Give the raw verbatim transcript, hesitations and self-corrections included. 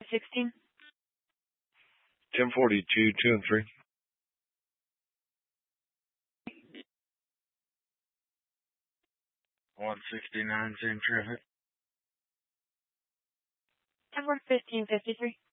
sixteen. ten forty-two, two and three. one sixty-nine, same traffic. ten fifteen fifty-three.